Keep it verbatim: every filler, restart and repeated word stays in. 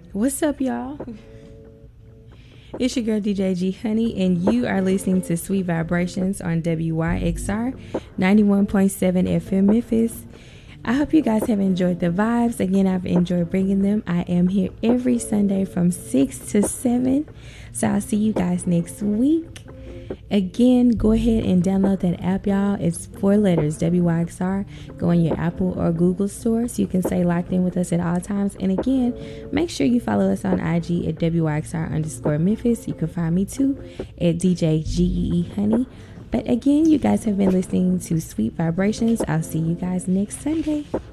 What's up, y'all? It's your girl D J G Honey, and you are listening to Sweet Vibrations on W Y X R ninety-one point seven F M Memphis. I hope you guys have enjoyed the vibes. Again, I've enjoyed bringing them. I am here every Sunday from six to seven. So I'll see you guys next week. Again, go ahead and download that app, y'all. It's four letters, W Y X R. Go in your Apple or Google store so you can stay locked in with us at all times. And again, make sure you follow us on I G at W Y X R underscore Memphis. You can find me too at D J G E E Honey. But again, you guys have been listening to Sweet Vibrations. I'll see you guys next Sunday.